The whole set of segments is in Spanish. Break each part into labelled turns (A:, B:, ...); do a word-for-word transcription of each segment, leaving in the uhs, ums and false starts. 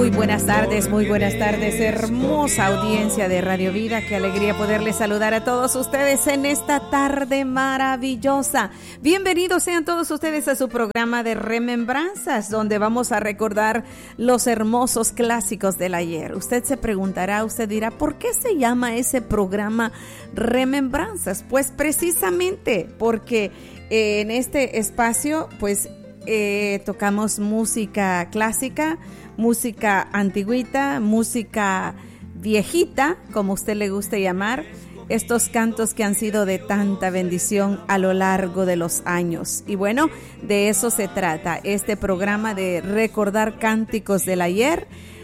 A: Muy buenas tardes, muy buenas tardes, hermosa audiencia de Radio Vida. Qué alegría poderles saludar a todos ustedes en esta tarde maravillosa. Bienvenidos sean todos ustedes a su programa de Remembranzas, donde vamos a recordar los hermosos clásicos del ayer. Usted se preguntará, usted dirá, ¿por qué se llama ese programa Remembranzas? Pues precisamente porque eh, en este espacio, pues eh, tocamos música clásica, música antigüita, música viejita, como usted le guste llamar, estos cantos que han sido de tanta bendición a lo largo de los años. Y bueno, de eso se trata este programa de recordar cánticos del ayer.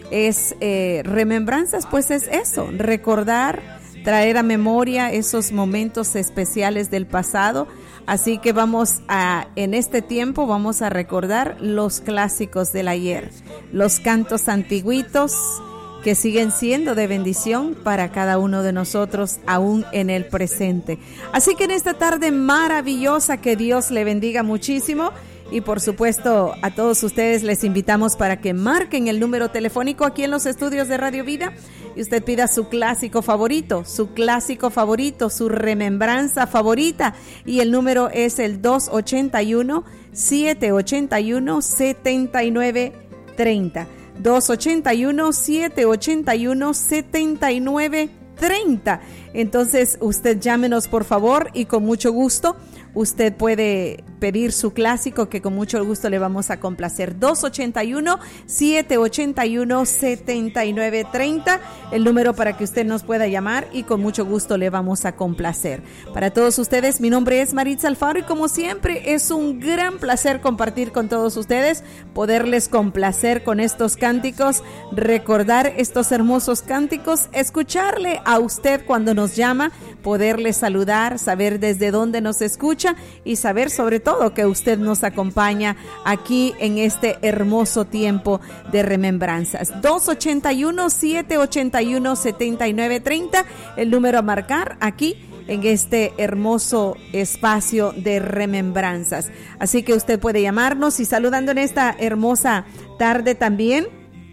A: Es eh, remembranzas, pues es eso, recordar, traer a memoria esos momentos especiales del pasado. Así que vamos a, en este tiempo vamos a recordar los clásicos del ayer, los cantos antiguitos que siguen siendo de bendición para cada uno de nosotros aún en el presente. Así que en esta tarde maravillosa, que Dios le bendiga muchísimo. Y por supuesto a todos ustedes les invitamos para que marquen el número telefónico aquí en los estudios de Radio Vida y usted pida su clásico favorito, su clásico favorito, su remembranza favorita, y el número es el dos ochenta y uno, siete ochenta y uno, setenta y nueve treinta. dos ochenta y uno, siete ochenta y uno, setenta y nueve treinta. Entonces usted llámenos por favor y con mucho gusto usted puede pedir su clásico, que con mucho gusto le vamos a complacer. dos ochenta y uno, siete ochenta y uno, setenta y nueve treinta, el número para que usted nos pueda llamar y con mucho gusto le vamos a complacer. Para todos ustedes, mi nombre es Maritza Alfaro y como siempre es un gran placer compartir con todos ustedes, poderles complacer con estos cánticos, recordar estos hermosos cánticos, escucharle a usted cuando nos llama, poderle saludar, saber desde dónde nos escucha y saber sobre todo que usted nos acompaña aquí en este hermoso tiempo de remembranzas. dos ochenta y uno, siete ochenta y uno, setenta y nueve treinta, el número a marcar aquí en este hermoso espacio de remembranzas. Así que usted puede llamarnos, y saludando en esta hermosa tarde también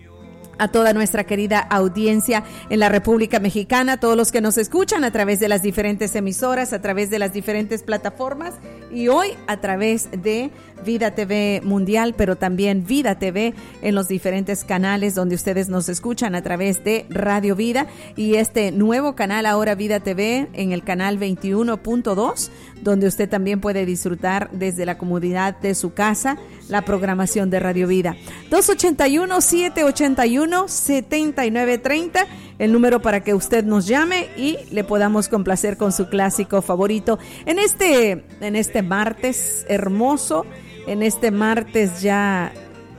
A: a toda nuestra querida audiencia en la República Mexicana, todos los que nos escuchan a través de las diferentes emisoras, a través de las diferentes plataformas, y hoy a través de Vida T V Mundial, pero también Vida T V en los diferentes canales donde ustedes nos escuchan a través de Radio Vida, y este nuevo canal ahora Vida T V en el canal veintiuno punto dos, donde usted también puede disfrutar desde la comodidad de su casa la programación de Radio Vida. dos ochenta y uno, siete ochenta y uno, setenta y nueve treinta, el número para que usted nos llame y le podamos complacer con su clásico favorito en este, en este martes hermoso, en este martes ya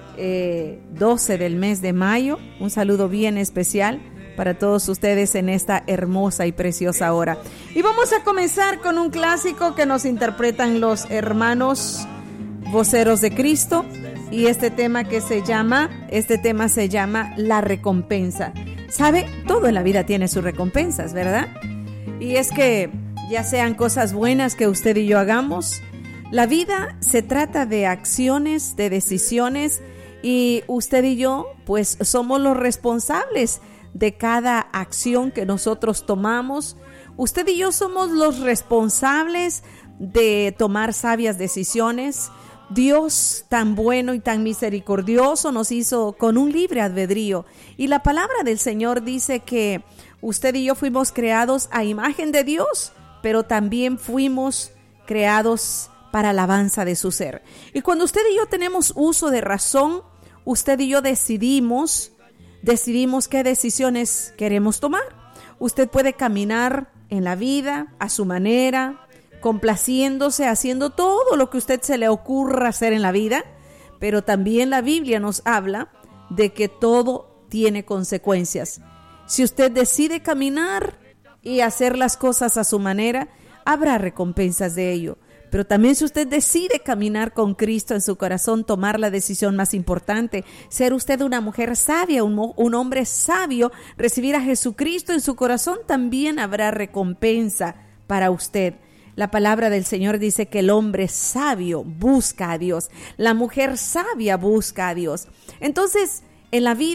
A: eh, doce del mes de mayo. Un saludo bien especial para todos ustedes en esta hermosa y preciosa hora. Y vamos a comenzar con un clásico que nos interpretan los hermanos Voceros de Cristo, y este tema que se llama, este tema se llama La Recompensa. ¿Sabe? Todo en la vida tiene sus recompensas, ¿verdad? Y es que ya sean cosas buenas que usted y yo hagamos, la vida se trata de acciones, de decisiones, y usted y yo pues somos los responsables de cada acción que nosotros tomamos. Usted y yo somos los responsables de tomar sabias decisiones. Dios tan bueno y tan misericordioso nos hizo con un libre albedrío, y la palabra del Señor dice que usted y yo fuimos creados a imagen de Dios, pero también fuimos creados para alabanza de su ser. Y cuando usted y yo tenemos uso de razón, usted y yo decidimos, decidimos qué decisiones queremos tomar. Usted puede caminar en la vida a su manera, complaciéndose, haciendo todo lo que a usted se le ocurra hacer en la vida, pero también la Biblia nos habla de que todo tiene consecuencias. Si usted decide caminar y hacer las cosas a su manera, habrá recompensas de ello. Pero también si usted decide caminar con Cristo en su corazón, tomar la decisión más importante, ser usted una mujer sabia, un, un hombre sabio, recibir a Jesucristo en su corazón, también habrá recompensa para usted. La palabra del Señor dice que el hombre sabio busca a Dios, la mujer sabia busca a Dios. Entonces, en la vida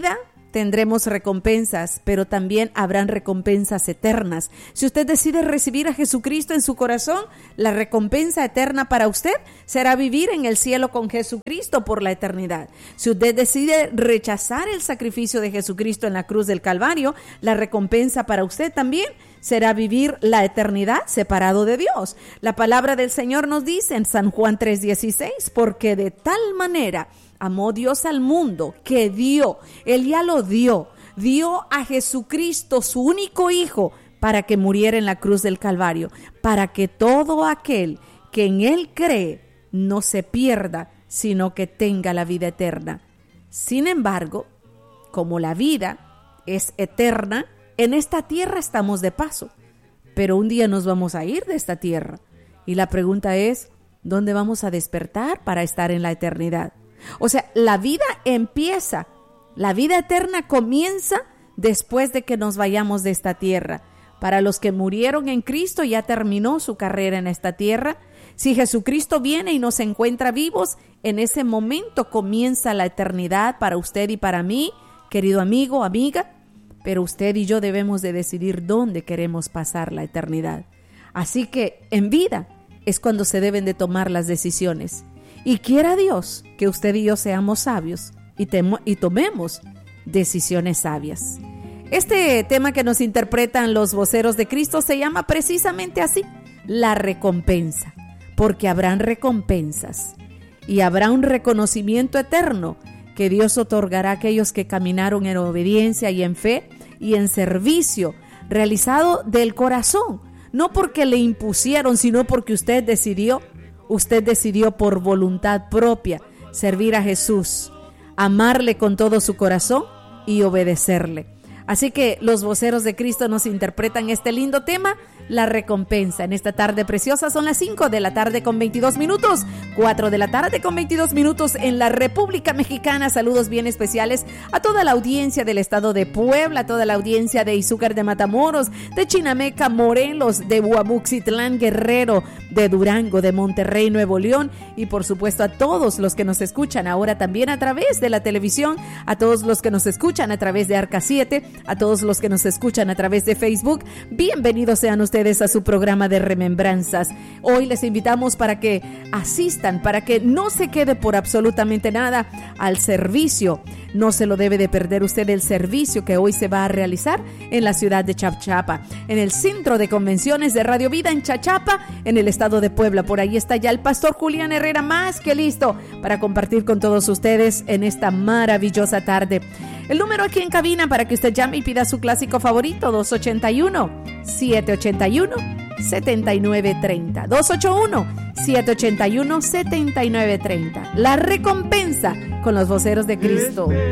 A: tendremos recompensas, pero también habrán recompensas eternas. Si usted decide recibir a Jesucristo en su corazón, la recompensa eterna para usted será vivir en el cielo con Jesucristo por la eternidad. Si usted decide rechazar el sacrificio de Jesucristo en la cruz del Calvario, la recompensa para usted también será vivir la eternidad separado de Dios. La palabra del Señor nos dice en San Juan tres dieciséis, porque de tal manera amó Dios al mundo que dio, Él ya lo dio, dio a Jesucristo, su único Hijo, para que muriera en la cruz del Calvario, para que todo aquel que en Él cree no se pierda, sino que tenga la vida eterna. Sin embargo, como la vida es eterna, en esta tierra estamos de paso, pero un día nos vamos a ir de esta tierra. Y la pregunta es, ¿dónde vamos a despertar para estar en la eternidad? O sea, la vida empieza, la vida eterna comienza después de que nos vayamos de esta tierra. Para los que murieron en Cristo ya terminó su carrera en esta tierra. Si Jesucristo viene y nos encuentra vivos, en ese momento comienza la eternidad para usted y para mí, querido amigo, amiga. Pero usted y yo debemos de decidir dónde queremos pasar la eternidad. Así que en vida es cuando se deben de tomar las decisiones. Y quiera Dios que usted y yo seamos sabios y, temo, y tomemos decisiones sabias. Este tema que nos interpretan los voceros de Cristo se llama precisamente así, la recompensa, porque habrán recompensas y habrá un reconocimiento eterno que Dios otorgará a aquellos que caminaron en obediencia y en fe y en servicio, realizado del corazón, no porque le impusieron, sino porque usted decidió, usted decidió por voluntad propia servir a Jesús, amarle con todo su corazón y obedecerle. Así que los voceros de Cristo nos interpretan este lindo tema, la recompensa. En esta tarde preciosa son las cinco de la tarde con veintidós minutos, cuatro de la tarde con veintidós minutos en la República Mexicana. Saludos bien especiales a toda la audiencia del estado de Puebla, a toda la audiencia de Izúcar de Matamoros, de Chinameca, Morelos, de Huamuxitlán, Guerrero, de Durango, de Monterrey, Nuevo León, y por supuesto a todos los que nos escuchan ahora también a través de la televisión, a todos los que nos escuchan a través de Arca siete, a todos los que nos escuchan a través de Facebook. Bienvenidos sean ustedes a su programa de remembranzas. Hoy les invitamos para que asistan, para que no se quede por absolutamente nada al servicio. No se lo debe de perder usted el servicio que hoy se va a realizar en la ciudad de Chachapa, en el Centro de Convenciones de Radio Vida en Chachapa, en el estado de Puebla. Por ahí está ya el pastor Julián Herrera, más que listo para compartir con todos ustedes en esta maravillosa tarde. El número aquí en cabina para que usted llame y pida su clásico favorito, dos ocho uno, siete ocho uno, siete nueve tres cero. dos ocho uno, siete ocho uno, siete nueve tres cero. La recompensa con los voceros de Cristo.